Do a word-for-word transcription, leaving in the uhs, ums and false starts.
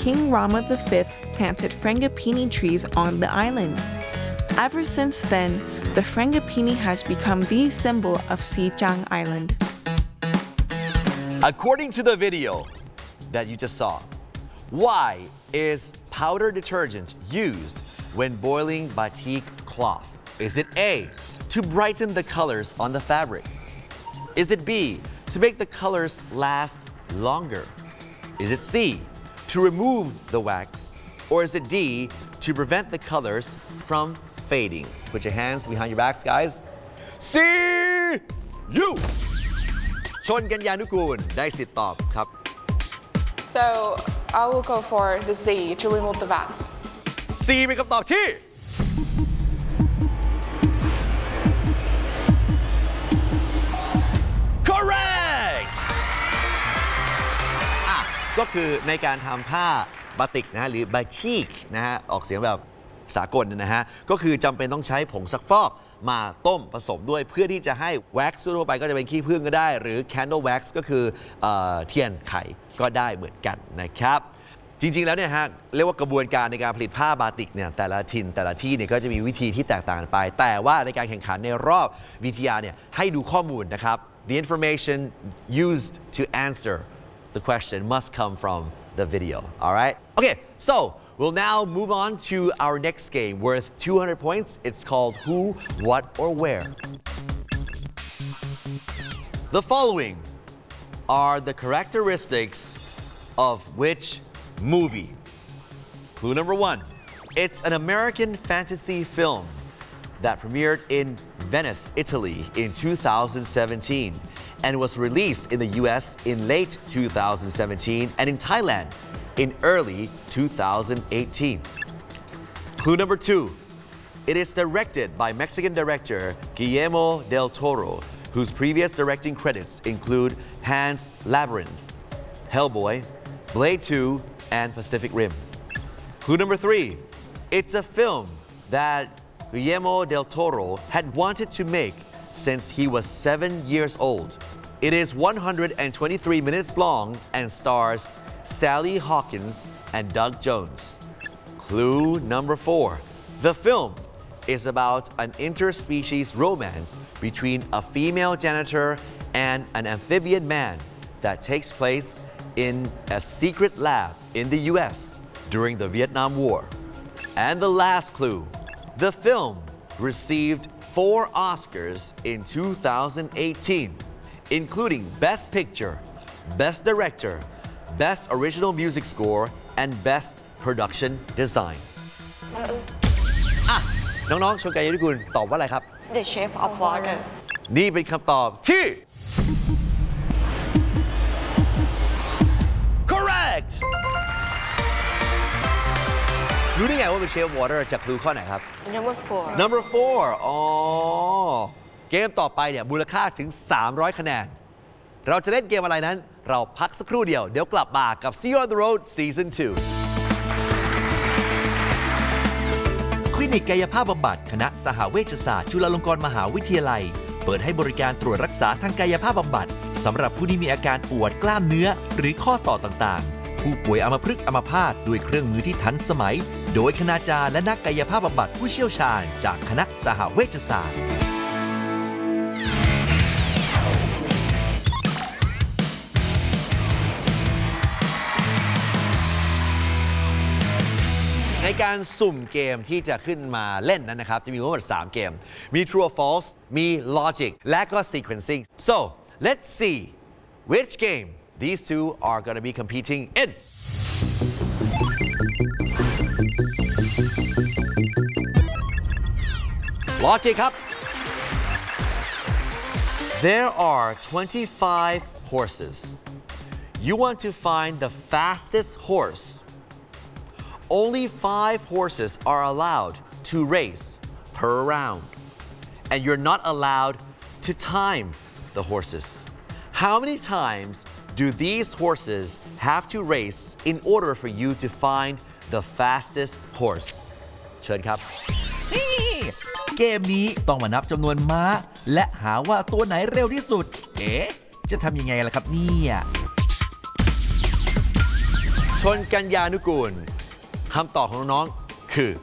King Rama the Fifth planted frangipani trees on the island. Ever since then, the frangipani has become the symbol of Xizang Island. According to the video that you just saw, why is powder detergent used when boiling batik cloth? Is it A, to brighten the colors on the fabric? Is it B, to make the colors last longer? Is it C, to remove the wax? Or is it D, to prevent the colors from fading? Put your hands behind your backs, guys. C, U ชนกัญญานุกูลได้สิทธิ์ตอบครับ So I will go for the C to remove the wax. C เป็นคำตอบที่ correct อ่ะก็คือในการทำผ้าบาติกนะฮะหรือบาติกนะฮะออกเสียงแบบสากลนะฮะก็คือจำเป็นต้องใช้ผงซักฟอกมาต้มผสมด้วยเพื่อที่จะให้แว็กซ์ทั่วไปก็จะเป็นขี้ผึ้งก็ได้หรือ candle wax ก็คือเอ่อเทียนไขก็ได้เหมือนกันนะครับจริงๆแล้วเนี่ยฮะเรียกว่ากระบวนการในการผลิตผ้าบาติกเนี่ยแต่ละถิ่นแต่ละที่เนี่ยก็จะมีวิธีที่แตกต่างกันไปแต่ว่าในการแข่งขันในรอบ วี ที อาร์ เนี่ยให้ดูข้อมูลนะครับ the information used to answer the question must come from the video alright okay so we'll now move on to our next game worth two hundred points it's called who what or where the following are the characteristics of which movie. Clue number one. It's an American fantasy film that premiered in Venice, Italy in two thousand seventeen and was released in the U S in late two thousand seventeen and in Thailand in early two thousand eighteen. Clue number two. It is directed by Mexican director Guillermo del Toro, whose previous directing credits include Pan's Labyrinth, Hellboy, Blade two, and Pacific Rim. Clue number three. It's a film that Guillermo del Toro had wanted to make since he was seven years old. It is one hundred twenty-three minutes long and stars Sally Hawkins and Doug Jones. Clue number four. The film is about an interspecies romance between a female janitor and an amphibian man that takes place in a secret lab in the U S during the Vietnam War. And the last clue, the film received four Oscars in two thousand eighteen, including Best Picture, Best Director, Best Original Music Score, and Best Production Design. อ่ะน้องๆชนกัญญานุกูลตอบว่าอะไรครับ The Shape of Water นี่เป็นคำตอบที่ correct รู้ได้ไงว่าเป็น Shape of Water จากคลูข้อไหนครับ Number four Number four อ๋อเกมต่อไปเนี่ยมูลค่าถึงสามร้อยคะแนนเราจะเล่นเกมอะไรนั้นเราพักสักครู่เดียวเดี๋ยวกลับมากับ See You on the Road Season ทูคลินิกกายภาพบำบัดคณะสหเวชศาสตร์จุฬาลงกรณ์มหาวิทยาลัยเปิดให้บริการตรวจรักษาทางกายภาพบำบัดสำหรับผู้ที่มีอาการปวดกล้ามเนื้อหรือข้อต่อต่างๆผู้ป่วยอัมพฤกษ์อัมพาตด้วยเครื่องมือที่ทันสมัยโดยคณาจารย์และนักกายภาพบำบัดผู้เชี่ยวชาญจากคณะสหเวชศาสตร์ในการสุ่มเกมที่จะขึ้นมาเล่นนั้นนะครับจะมีทั้งหมดสามเกมมี True or False มี Logic และก็ Sequencing so let's see which game these two are going to be competing in Logic ครับ There are twenty-five horses you want to find the fastest horse Only five horses are allowed to race per round, and you're not allowed to time the horses. How many times do these horses have to race in order for you to find the fastest horse? เชิญครับเกมนี้ต้องมานับจำนวนม้าและหาว่าตัวไหนเร็วที่สุด เอ๊ะ จะทำยังไงล่ะครับเนี่ยเชชนกัญญานุกูลคำตอบของน้องๆคือ